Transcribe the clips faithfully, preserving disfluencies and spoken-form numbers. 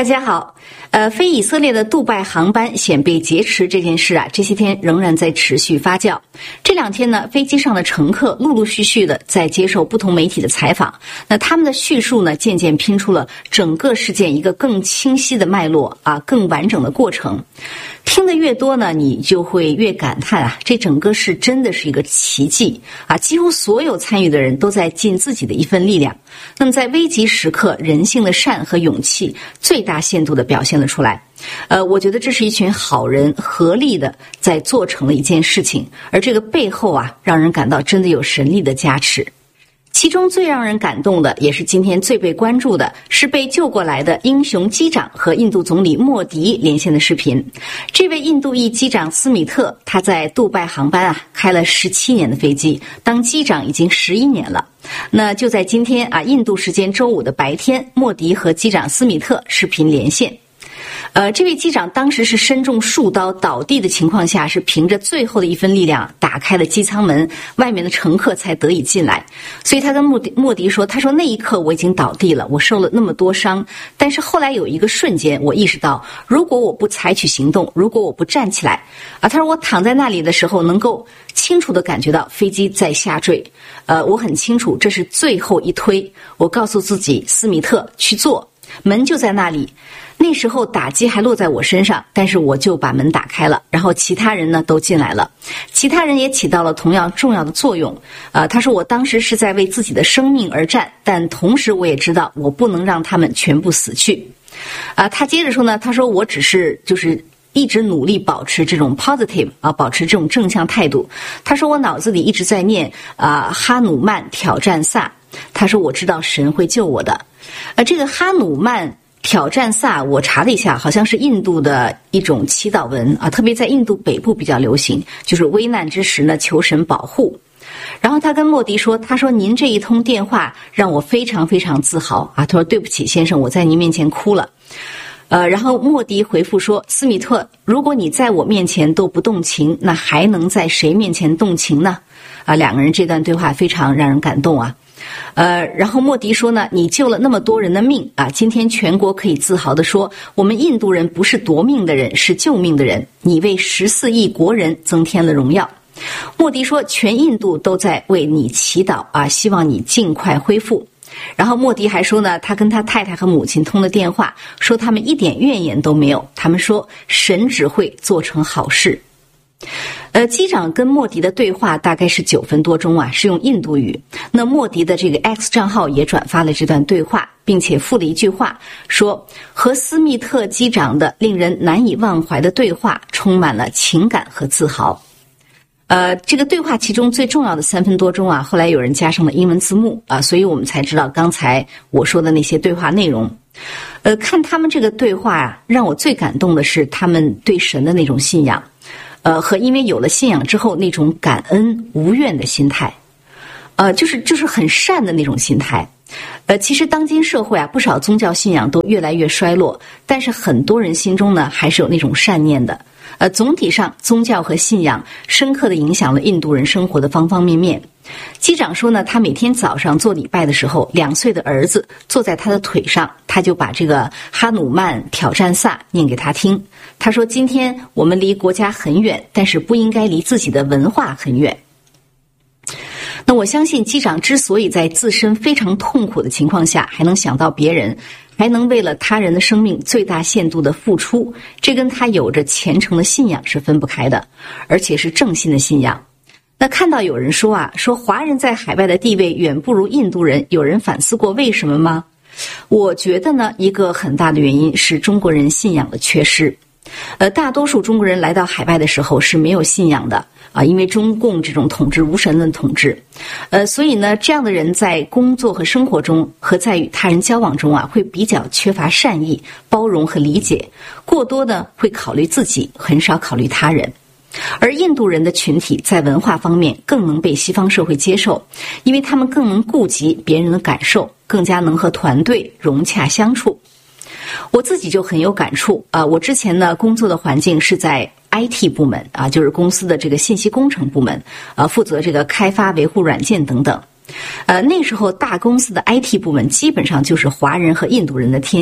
大家好，呃，飞以色列的杜拜航班险被劫持这件事啊，这些天仍然在持续发酵。这两天呢，飞机上的乘客陆陆续续的在接受不同媒体的采访，那他们的叙述呢，渐渐拼出了整个事件一个更清晰的脉络啊，更完整的过程。听得越多呢，你就会越感叹啊，这整个事真的是一个奇迹啊！几乎所有参与的人都在尽自己的一份力量。那么在危急时刻，人性的善和勇气最大限度地表现了出来。呃，我觉得这是一群好人合力的在做成了一件事情，而这个背后啊，让人感到真的有神力的加持。其中最让人感动的，也是今天最被关注的，是被救过来的英雄机长和印度总理莫迪连线的视频。这位印度裔机长斯米特，他在杜拜航班啊开了十七年的飞机，当机长已经十一年了。那就在今天啊，印度时间周五的白天，莫迪和机长斯米特视频连线。呃，这位机长当时是身中数刀倒地的情况下，是凭着最后的一分力量打开了机舱门，外面的乘客才得以进来。所以他跟莫迪莫迪说，他说那一刻我已经倒地了，我受了那么多伤，但是后来有一个瞬间我意识到，如果我不采取行动，如果我不站起来啊，他说我躺在那里的时候能够清楚地感觉到飞机在下坠，呃，我很清楚这是最后一推，我告诉自己斯米特去做，门就在那里。那时候打击还落在我身上，但是我就把门打开了，然后其他人呢都进来了，其他人也起到了同样重要的作用。呃，他说我当时是在为自己的生命而战，但同时我也知道我不能让他们全部死去。啊、呃，他接着说呢，他说我只是就是一直努力保持这种 positive 啊，保持这种正向态度。他说我脑子里一直在念啊、呃、哈努曼挑战萨，他说我知道神会救我的。呃，这个哈努曼挑战萨，我查了一下，好像是印度的一种祈祷文啊，特别在印度北部比较流行，就是危难之时呢，求神保护。然后他跟莫迪说，他说您这一通电话让我非常非常自豪啊，他说对不起先生，我在您面前哭了。呃，然后莫迪回复说，斯米特，如果你在我面前都不动情，那还能在谁面前动情呢？啊，两个人这段对话非常让人感动啊。呃，然后莫迪说呢，你救了那么多人的命啊，今天全国可以自豪地说，我们印度人不是夺命的人，是救命的人，你为十四亿国人增添了荣耀。莫迪说，全印度都在为你祈祷啊，希望你尽快恢复。然后莫迪还说呢，他跟他太太和母亲通了电话，说他们一点怨言都没有，他们说神只会做成好事。呃，机长跟莫迪的对话大概是九分多钟啊，是用印度语。那莫迪的这个 X 账号也转发了这段对话，并且附了一句话，说和斯密特机长的令人难以忘怀的对话充满了情感和自豪。呃，这个对话其中最重要的三分多钟啊，后来有人加上了英文字幕啊，所以我们才知道刚才我说的那些对话内容。呃，看他们这个对话啊，让我最感动的是他们对神的那种信仰。呃，和因为有了信仰之后那种感恩无怨的心态，呃，就是就是很善的那种心态。呃，其实当今社会啊，不少宗教信仰都越来越衰落，但是很多人心中呢还是有那种善念的。呃，总体上宗教和信仰深刻地影响了印度人生活的方方面面。机长说呢，他每天早上做礼拜的时候，两岁的儿子坐在他的腿上，他就把这个哈努曼挑战萨念给他听。他说，今天我们离国家很远，但是不应该离自己的文化很远。那我相信机长之所以在自身非常痛苦的情况下还能想到别人，还能为了他人的生命最大限度的付出，这跟他有着虔诚的信仰是分不开的，而且是正信的信仰。那看到有人说啊，说华人在海外的地位远不如印度人，有人反思过为什么吗？我觉得呢，一个很大的原因是中国人信仰的缺失。呃，大多数中国人来到海外的时候是没有信仰的啊，因为中共这种统治无神论统治，呃，所以呢，这样的人在工作和生活中和在与他人交往中啊，会比较缺乏善意、包容和理解，过多的会考虑自己，很少考虑他人。而印度人的群体在文化方面更能被西方社会接受，因为他们更能顾及别人的感受，更加能和团队融洽相处。我自己就很有感触啊！我之前呢工作的环境是在 I T 部门啊，就是公司的这个信息工程部门啊，负责这个开发、维护软件等等。呃，那时候大公司的 I T 部门基本上就是华人和印度人的天下。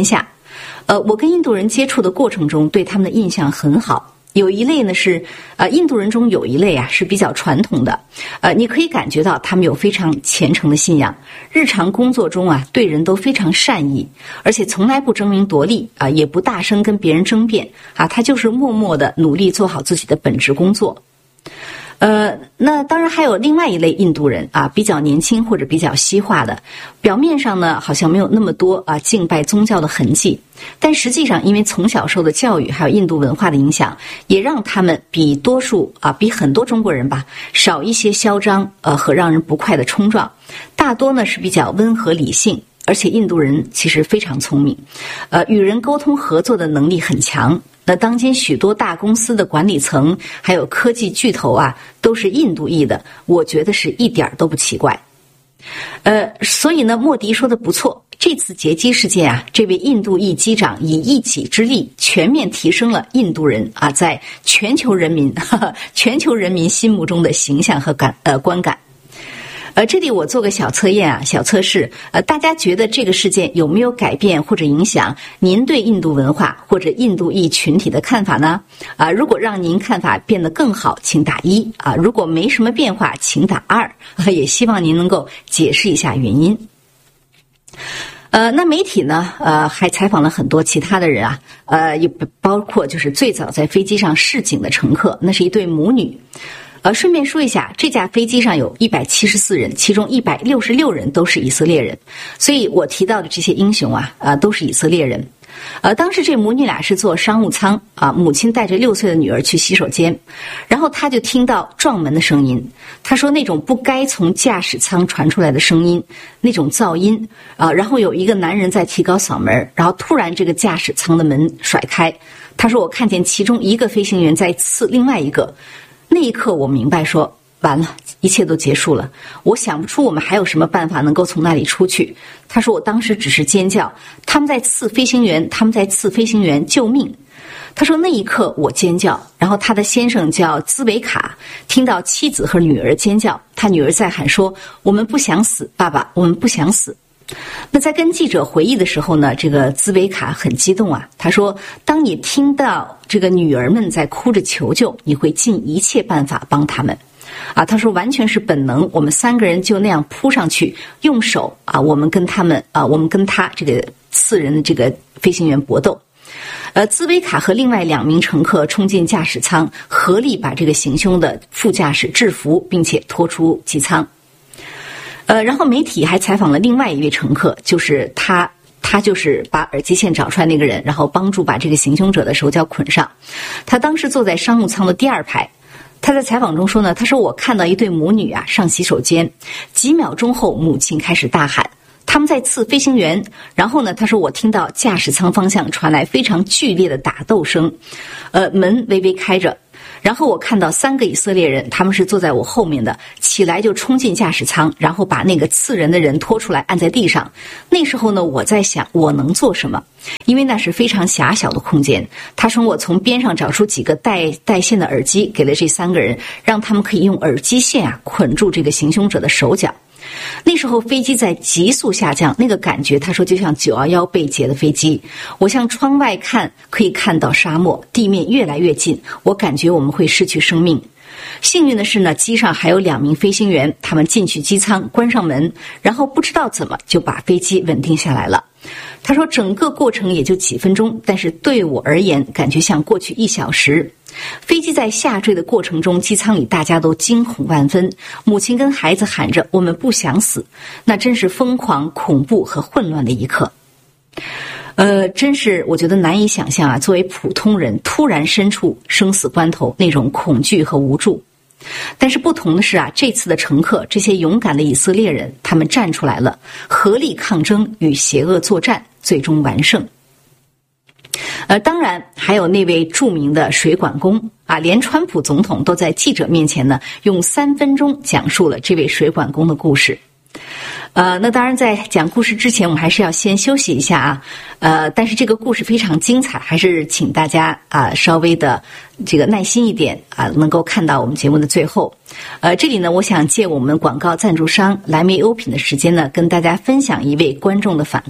呃，我跟印度人接触的过程中，对他们的印象很好。有一类呢是，呃，印度人中有一类啊是比较传统的，呃，你可以感觉到他们有非常虔诚的信仰，日常工作中啊对人都非常善意，而且从来不争名夺利啊，也不大声跟别人争辩啊，他就是默默的努力做好自己的本职工作。呃，那当然还有另外一类印度人啊，比较年轻或者比较西化的，表面上呢好像没有那么多啊敬拜宗教的痕迹，但实际上因为从小受的教育还有印度文化的影响，也让他们比多数啊比很多中国人吧少一些嚣张呃和让人不快的冲撞，大多呢是比较温和理性，而且印度人其实非常聪明，呃与人沟通合作的能力很强。那当今许多大公司的管理层还有科技巨头啊都是印度裔的，我觉得是一点都不奇怪。呃所以呢莫迪说的不错，这次劫机事件啊，这位印度裔机长以一己之力全面提升了印度人啊在全球人民哈哈全球人民心目中的形象和感呃观感。呃，这里我做个小测验啊，小测试。呃，大家觉得这个事件有没有改变或者影响您对印度文化或者印度裔群体的看法呢？啊，如果让您看法变得更好，请打一啊；如果没什么变化，请打二。啊，也希望您能够解释一下原因。呃，那媒体呢？呃，还采访了很多其他的人啊，呃，也包括就是最早在飞机上示警的乘客，那是一对母女。呃，顺便说一下，这架飞机上有一百七十四人，其中一百六十六人都是以色列人，所以我提到的这些英雄啊，呃，都是以色列人。呃，当时这母女俩是坐商务舱啊，母亲带着六岁的女儿去洗手间，然后她就听到撞门的声音。她说那种不该从驾驶舱传出来的声音，那种噪音啊，然后有一个男人在提高嗓门，然后突然这个驾驶舱的门甩开。她说我看见其中一个飞行员在刺另外一个。那一刻我明白说完了，一切都结束了，我想不出我们还有什么办法能够从那里出去。他说我当时只是尖叫，他们在刺飞行员，他们在刺飞行员，救命。他说那一刻我尖叫，然后他的先生叫兹维卡，听到妻子和女儿尖叫，他女儿在喊说我们不想死，爸爸，我们不想死。那在跟记者回忆的时候呢，这个兹维卡很激动啊，他说当你听到这个女儿们在哭着求救，你会尽一切办法帮他们啊。他说完全是本能，我们三个人就那样扑上去，用手啊，我们跟他们啊，我们跟他这个刺人的这个飞行员搏斗。呃，兹维卡和另外两名乘客冲进驾驶舱，合力把这个行凶的副驾驶制服，并且拖出机舱。呃，然后媒体还采访了另外一位乘客，就是他，他就是把耳机线找出来那个人，然后帮助把这个行凶者的手脚捆上。他当时坐在商务舱的第二排。他在采访中说呢，他说我看到一对母女啊上洗手间，几秒钟后母亲开始大喊，他们在刺飞行员。然后呢，他说我听到驾驶舱方向传来非常剧烈的打斗声，呃，门微微开着。然后我看到三个以色列人，他们是坐在我后面的，起来就冲进驾驶舱，然后把那个刺人的人拖出来按在地上。那时候呢，我在想我能做什么，因为那是非常狭小的空间。他说我从边上找出几个带带线的耳机，给了这三个人，让他们可以用耳机线啊捆住这个行凶者的手脚。那时候飞机在急速下降，那个感觉他说就像九一一被劫的飞机。我向窗外看，可以看到沙漠，地面越来越近，我感觉我们会失去生命。幸运的是呢，机上还有两名飞行员，他们进去机舱关上门，然后不知道怎么就把飞机稳定下来了。他说整个过程也就几分钟，但是对我而言感觉像过去一小时。飞机在下坠的过程中，机舱里大家都惊恐万分，母亲跟孩子喊着我们不想死，那真是疯狂、恐怖和混乱的一刻。呃，真是我觉得难以想象啊，作为普通人突然身处生死关头那种恐惧和无助。但是不同的是啊，这次的乘客，这些勇敢的以色列人，他们站出来了，合力抗争，与邪恶作战，最终完胜。呃，当然还有那位著名的水管工啊，连川普总统都在记者面前呢，用三分钟讲述了这位水管工的故事。呃，那当然在讲故事之前，我们还是要先休息一下啊。呃，但是这个故事非常精彩，还是请大家啊稍微的这个耐心一点啊，能够看到我们节目的最后。呃，这里呢，我想借我们广告赞助商莱梅优品的时间呢，跟大家分享一位观众的反馈。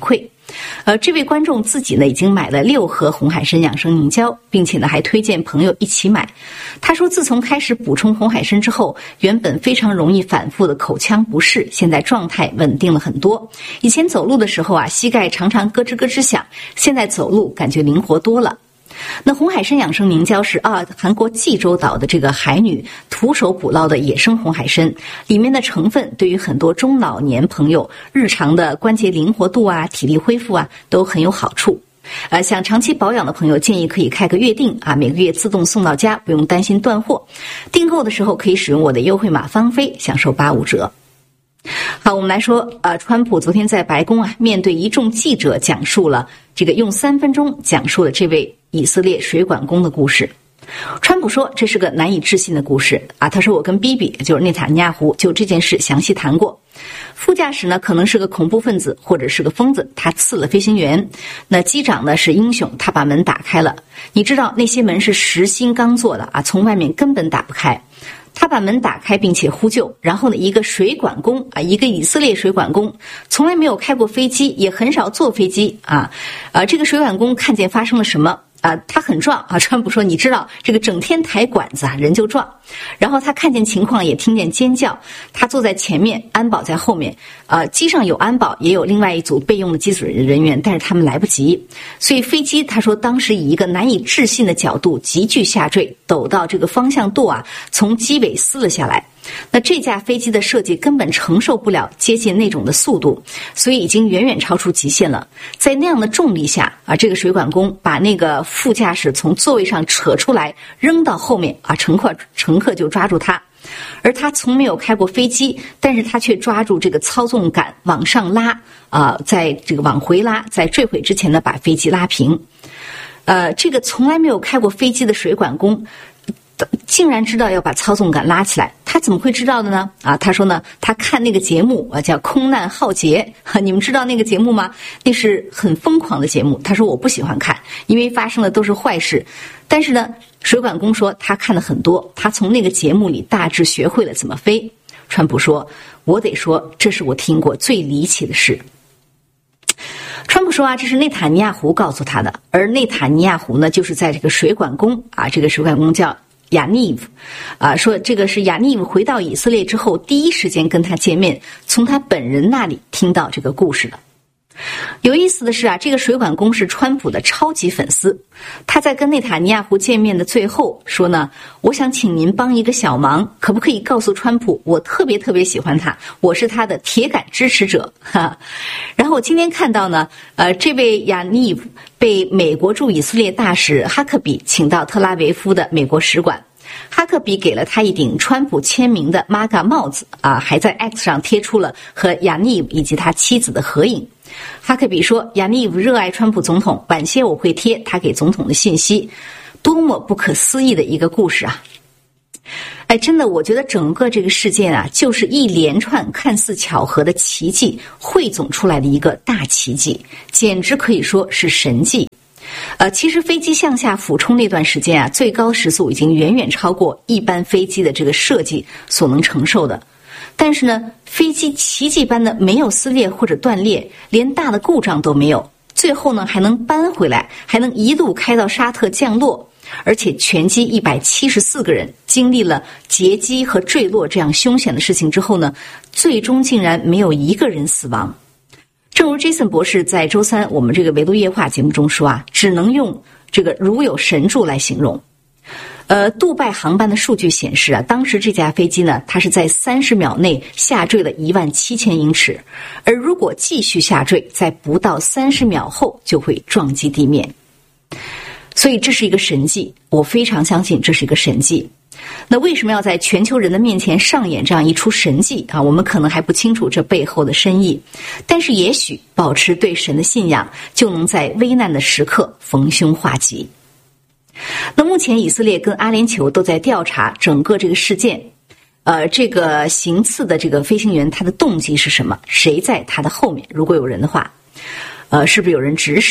呃，这位观众自己呢已经买了六盒红海参养生凝胶，并且呢还推荐朋友一起买。他说，自从开始补充红海参之后，原本非常容易反复的口腔不适，现在状态稳定了很多。以前走路的时候啊，膝盖常常咯吱咯吱响，现在走路感觉灵活多了。那红海参养生凝胶是啊，韩国济州岛的这个海女徒手捕捞的野生红海参，里面的成分对于很多中老年朋友日常的关节灵活度啊、体力恢复啊都很有好处。呃，想长期保养的朋友建议可以开个约定啊，每个月自动送到家，不用担心断货。订购的时候可以使用我的优惠码芳菲，享受八五折。好，我们来说，呃，川普昨天在白宫啊，面对一众记者讲述了这个用三分钟讲述了这位以色列水管工的故事。川普说这是个难以置信的故事啊，他说我跟比比就是内塔尼亚胡就这件事详细谈过。副驾驶呢可能是个恐怖分子或者是个疯子，他刺了飞行员。那机长呢是英雄，他把门打开了。你知道那些门是实心钢做的啊，从外面根本打不开。他把门打开并且呼救，然后呢，一个水管工啊，一个以色列水管工，从来没有开过飞机，也很少坐飞机啊，呃，这个水管工看见发生了什么啊、呃，他很壮啊。川普说，你知道这个整天抬管子啊，人就壮。然后他看见情况，也听见尖叫，他坐在前面，安保在后面。呃，机上有安保，也有另外一组备用的机组人员，但是他们来不及，所以飞机他说当时以一个难以置信的角度急剧下坠，陡到这个方向舵啊，从机尾撕了下来。那这架飞机的设计根本承受不了接近那种的速度，所以已经远远超出极限了。在那样的重力下啊，这个水管工把那个副驾驶从座位上扯出来，扔到后面啊，乘客乘客就抓住他。而他从没有开过飞机，但是他却抓住这个操纵杆往上拉啊、呃，在这个往回拉，在坠毁之前呢把飞机拉平。呃，这个从来没有开过飞机的水管工竟然知道要把操纵杆拉起来，他怎么会知道的呢？啊，他说呢，他看那个节目啊，叫《空难浩劫》，你们知道那个节目吗？那是很疯狂的节目。他说我不喜欢看，因为发生的都是坏事。但是呢，水管工说他看了很多，他从那个节目里大致学会了怎么飞。川普说，我得说，这是我听过最离奇的事。川普说啊，这是内塔尼亚胡告诉他的，而内塔尼亚胡呢，就是在这个水管工啊，这个水管工叫亚尼夫，啊，说这个是亚尼夫回到以色列之后第一时间跟他见面，从他本人那里听到这个故事的。有意思的是啊，这个水管工是川普的超级粉丝。他在跟内塔尼亚胡见面的最后说呢，我想请您帮一个小忙，可不可以告诉川普，我特别特别喜欢他，我是他的铁杆支持者。哈，然后我今天看到呢，呃，这位亚尼夫被美国驻以色列大使哈克比请到特拉维夫的美国使馆。哈克比给了他一顶川普签名的 M A G A 帽子啊，还在 X 上贴出了和亚尼夫以及他妻子的合影。哈克比说，亚尼夫热爱川普总统，晚些我会贴他给总统的信息。多么不可思议的一个故事啊！哎，真的，我觉得整个这个事件啊，就是一连串看似巧合的奇迹汇总出来的一个大奇迹，简直可以说是神迹。呃，其实飞机向下俯冲那段时间啊，最高时速已经远远超过一般飞机的这个设计所能承受的。但是呢，飞机奇迹般的没有撕裂或者断裂，连大的故障都没有，最后呢还能搬回来，还能一路开到沙特降落，而且全机一百七十四个人经历了劫机和坠落这样凶险的事情之后呢，最终竟然没有一个人死亡。正如 Jason 博士在周三我们这个维度夜话节目中说啊，只能用这个如有神助来形容。呃，杜拜航班的数据显示啊，当时这架飞机呢，它是在三十秒内下坠了一万七千英尺，而如果继续下坠，在不到三十秒后就会撞击地面。所以这是一个神迹，我非常相信这是一个神迹。那为什么要在全球人的面前上演这样一出神迹啊？我们可能还不清楚这背后的深意，但是也许保持对神的信仰，就能在危难的时刻逢凶化吉。那目前以色列跟阿联酋都在调查整个这个事件，呃，这个行刺的这个飞行员他的动机是什么？谁在他的后面？如果有人的话，呃，是不是有人指使？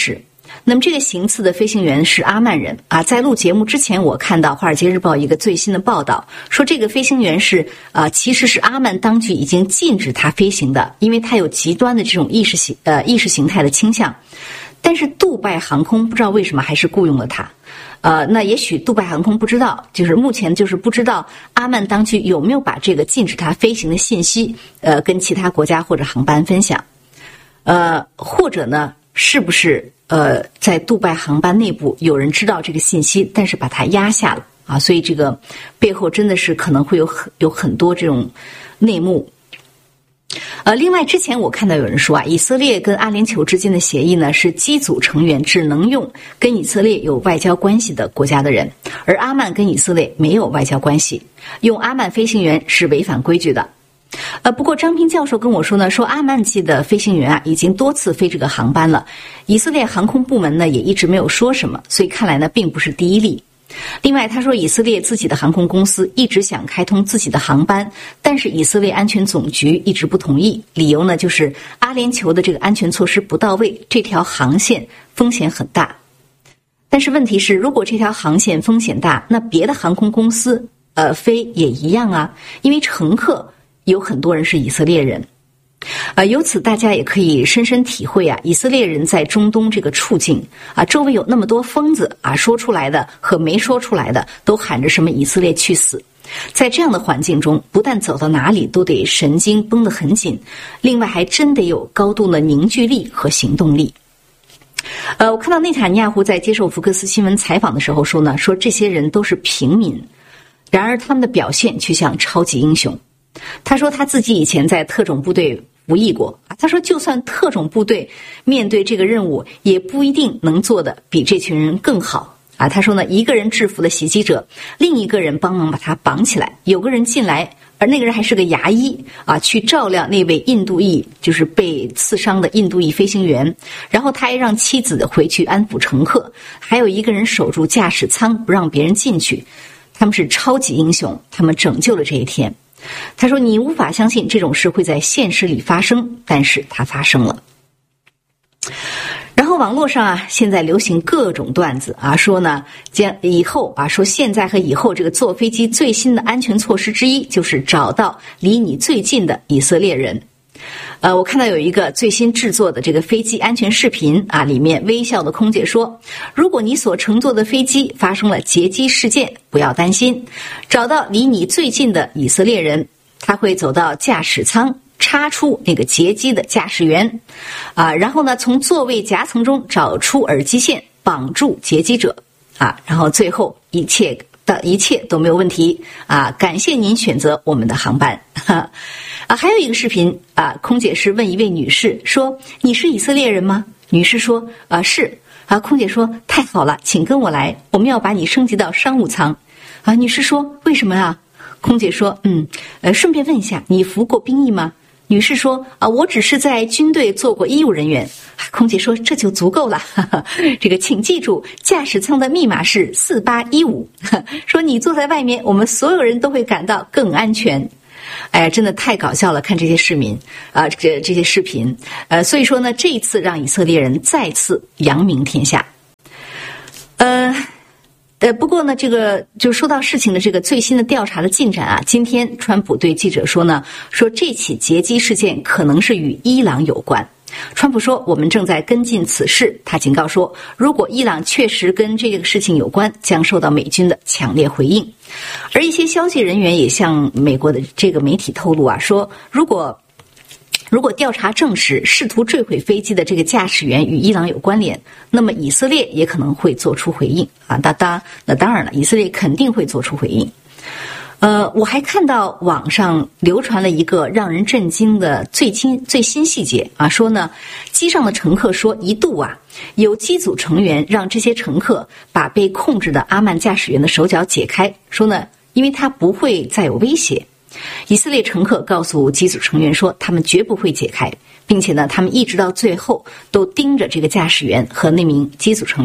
那么这个行刺的飞行员是阿曼人啊，在录节目之前，我看到《华尔街日报》一个最新的报道，说这个飞行员是啊、呃，其实是阿曼当局已经禁止他飞行的，因为他有极端的这种意识形呃意识形态的倾向。但是杜拜航空不知道为什么还是雇佣了他，呃，那也许杜拜航空不知道，就是目前就是不知道阿曼当局有没有把这个禁止他飞行的信息，呃，跟其他国家或者航班分享，呃，或者呢，是不是呃，在杜拜航班内部有人知道这个信息，但是把它压下了啊？所以这个背后真的是可能会有很有很多这种内幕。呃，另外之前我看到有人说啊，以色列跟阿联酋之间的协议呢，是机组成员只能用跟以色列有外交关系的国家的人，而阿曼跟以色列没有外交关系，用阿曼飞行员是违反规矩的。呃，不过张平教授跟我说呢，说阿曼籍的飞行员啊，已经多次飞这个航班了，以色列航空部门呢也一直没有说什么，所以看来呢并不是第一例。另外他说，以色列自己的航空公司一直想开通自己的航班，但是以色列安全总局一直不同意，理由呢就是阿联酋的这个安全措施不到位，这条航线风险很大。但是问题是，如果这条航线风险大，那别的航空公司呃飞也一样啊，因为乘客有很多人是以色列人。啊，由此大家也可以深深体会啊，以色列人在中东这个处境啊，周围有那么多疯子啊，说出来的和没说出来的都喊着什么以色列去死。在这样的环境中，不但走到哪里都得神经绷得很紧，另外还真得有高度的凝聚力和行动力。呃，我看到内塔尼亚胡在接受福克斯新闻采访的时候说呢，说这些人都是平民，然而他们的表现却像超级英雄。他说他自己以前在特种部队服役过啊，他说就算特种部队面对这个任务，也不一定能做得比这群人更好啊。他说呢，一个人制服了袭击者，另一个人帮忙把他绑起来，有个人进来，而那个人还是个牙医啊，去照料那位印度裔就是被刺伤的印度裔飞行员，然后他还让妻子回去安抚乘客，还有一个人守住驾驶舱不让别人进去。他们是超级英雄，他们拯救了这一天。他说你无法相信这种事会在现实里发生，但是它发生了。然后网络上啊，现在流行各种段子啊，说呢，将以后啊，说现在和以后这个坐飞机最新的安全措施之一就是找到离你最近的以色列人。呃，我看到有一个最新制作的这个飞机安全视频啊，里面微笑的空姐说，如果你所乘坐的飞机发生了劫机事件，不要担心，找到离你最近的以色列人，他会走到驾驶舱，插出那个劫机的驾驶员啊，然后呢从座位夹层中找出耳机线，绑住劫机者啊，然后最后一切的一切都没有问题啊！感谢您选择我们的航班哈啊！还有一个视频啊，空姐是问一位女士说：“你是以色列人吗？”女士说：“啊，是。”啊，空姐说：“太好了，请跟我来，我们要把你升级到商务舱。”啊，女士说：“为什么啊？”空姐说：“嗯，呃，顺便问一下，你服过兵役吗？”女士说：“啊，我只是在军队做过医务人员。”空姐说：“这就足够了。哈哈，这个请记住，驾驶舱的密码是四八一五。说你坐在外面，我们所有人都会感到更安全。”哎呀，真的太搞笑了！看这些市民啊，这这些视频，呃，所以说呢，这一次让以色列人再次扬名天下。呃。呃，不过呢，这个就说到事情的这个最新的调查的进展啊，今天川普对记者说呢，说这起劫机事件可能是与伊朗有关。川普说，我们正在跟进此事。他警告说，如果伊朗确实跟这个事情有关，将受到美军的强烈回应。而一些消息人员也向美国的这个媒体透露啊，说如果如果调查证实试图坠毁飞机的这个驾驶员与伊朗有关联，那么以色列也可能会做出回应啊！当当那当然了，以色列肯定会做出回应。呃，我还看到网上流传了一个让人震惊的最新最新细节啊，说呢，机上的乘客说一度啊，有机组成员让这些乘客把被控制的阿曼驾驶员的手脚解开，说呢，因为他不会再有威胁。以色列乘客告诉机组成员说，他们绝不会解开，并且呢，他们一直到最后都盯着这个驾驶员和那名机组成员。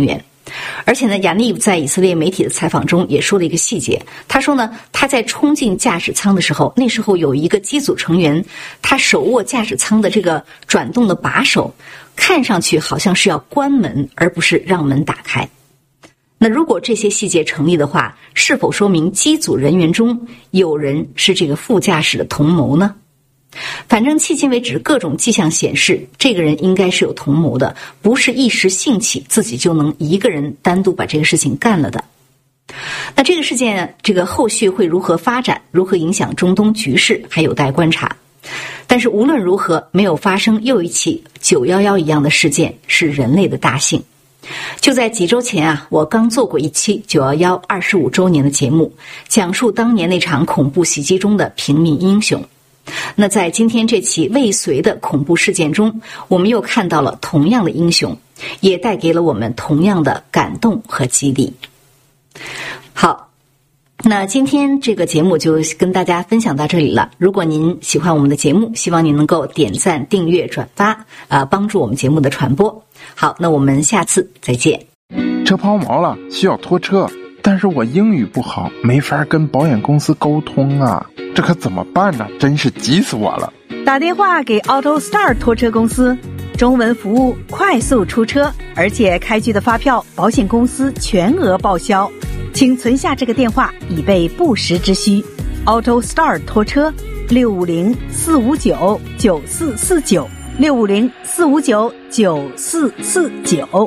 而且呢，雅尼在以色列媒体的采访中也说了一个细节，他说呢，他在冲进驾驶舱的时候，那时候有一个机组成员，他手握驾驶舱的这个转动的把手，看上去好像是要关门，而不是让门打开。那如果这些细节成立的话，是否说明机组人员中有人是这个副驾驶的同谋呢？反正迄今为止，各种迹象显示，这个人应该是有同谋的，不是一时兴起自己就能一个人单独把这个事情干了的。那这个事件，这个后续会如何发展，如何影响中东局势，还有待观察。但是无论如何，没有发生又一起九一一一样的事件，是人类的大幸。就在几周前啊，我刚做过一期九一一二十五周年的节目，讲述当年那场恐怖袭击中的平民英雄。那在今天这起未遂的恐怖事件中，我们又看到了同样的英雄，也带给了我们同样的感动和激励。好，那今天这个节目就跟大家分享到这里了。如果您喜欢我们的节目，希望您能够点赞、订阅、转发，呃，帮助我们节目的传播。好，那我们下次再见。 车抛锚了，需要拖车，但是我英语不好，没法跟保险公司沟通啊，这可怎么办呢？真是急死我了。 打电话给 AutoStar 拖车公司，中文服务，快速出车，而且开具的发票保险公司全额报销。请存下这个电话，以备不时之需。AutoStar 拖车六五零四五九九四四九六五零四五九九四四九。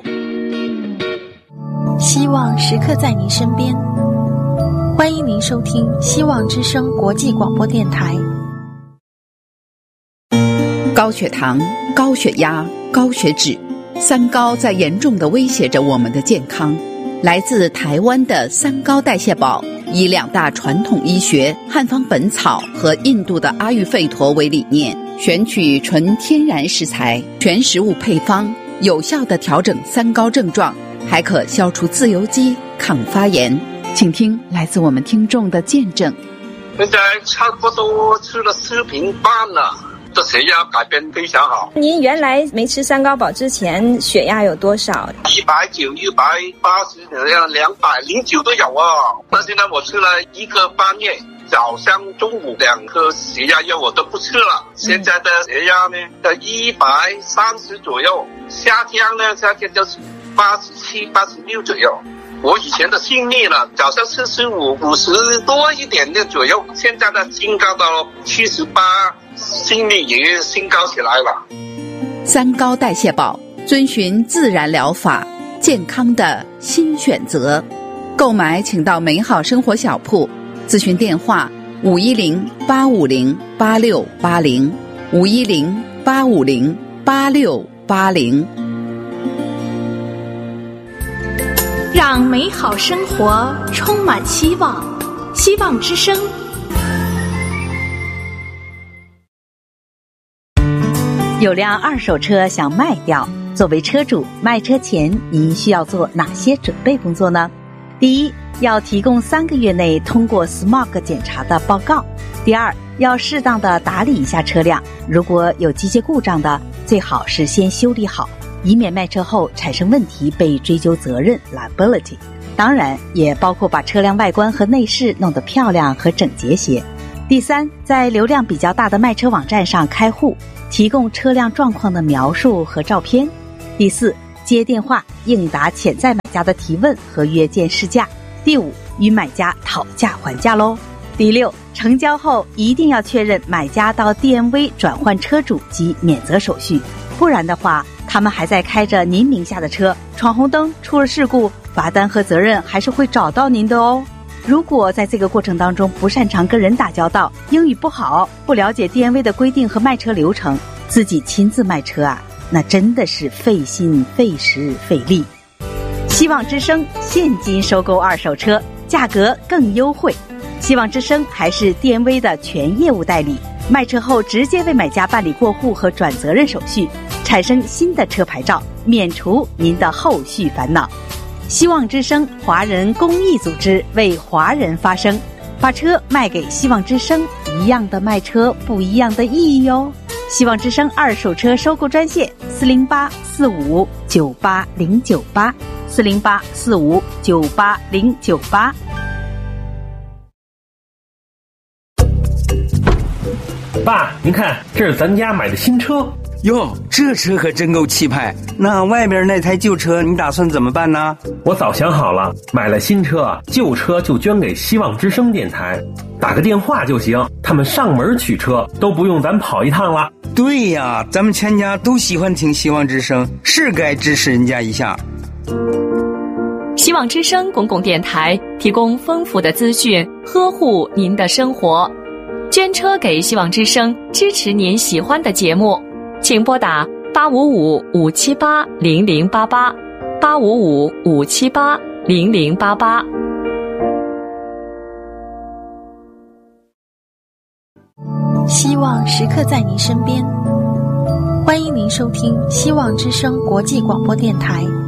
希望时刻在您身边，欢迎您收听希望之声国际广播电台。 高血糖、高血压、高血脂，三高在严重地威胁着我们的健康。来自台湾的三高代谢宝，以两大传统医学汉方本草和印度的阿育吠陀为理念，选取纯天然食材，全食物配方，有效地调整三高症状，还可消除自由基、抗发炎。请听来自我们听众的见证。 现在差不多吃了四瓶半了，这血压改变非常好。 您原来没吃三高宝之前血压有多少？ 一百九、一百八十、两百零九都有啊。那现在我吃了一个半月，早上、中午两颗血压药我都不吃了。现在的血压呢，在一百三十左右，夏天呢，夏天就是八十七、八十六左右。我以前的心率了，早上四十五、五十多一点点左右，现在呢，升高到七十八，心率也升高起来了。 三高代谢宝，遵循自然疗法，健康的新选择。购买请到美好生活小铺，咨询电话五一零八五零八六八零五一零八五零八六八零。 让美好生活充满希望，希望之声。 有辆二手车想卖掉，作为车主，卖车前您需要做哪些准备工作呢？第一，要提供三个月内通过 S M O G 检查的报告。第二，要适当的打理一下车辆，如果有机械故障的，最好是先修理好，以免卖车后产生问题被追究责任 liability。 当然也包括把车辆外观和内饰弄得漂亮和整洁些。第三，在流量比较大的卖车网站上开户，提供车辆状况的描述和照片。第四，接电话应答潜在买家的提问和约见试驾。第五，与买家讨价还价咯。第六，成交后一定要确认买家到 D M V 转换车主及免责手续，不然的话他们还在开着您名下的车，闯红灯出了事故，罚单和责任还是会找到您的哦。如果在这个过程当中不擅长跟人打交道，英语不好，不了解 D M V 的规定和卖车流程，自己亲自卖车啊，那真的是费心费时费力。希望之声现金收购二手车，价格更优惠。希望之声还是 D M V 的全业务代理，卖车后直接为买家办理过户和转责任手续，产生新的车牌照，免除您的后续烦恼。希望之声华人公益组织为华人发声，把车卖给希望之声，一样的卖车，不一样的意义哟。希望之声二手车收购专线四零八四五九八零九八四零八四五九八零九八。 爸，您看，这是咱家买的新车。 哟，这车可真够气派。那外边那台旧车你打算怎么办呢？ 我早想好了，买了新车，旧车就捐给希望之声电台，打个电话就行，他们上门取车，都不用咱跑一趟了。 对呀，咱们全家都喜欢听希望之声，是该支持人家一下。 希望之声公共电台提供丰富的资讯，呵护您的生活。捐车给希望之声，支持您喜欢的节目，请拨打八五五五七八零零八八八五五五七八零零八八。 希望时刻在您身边，欢迎您收听希望之声国际广播电台。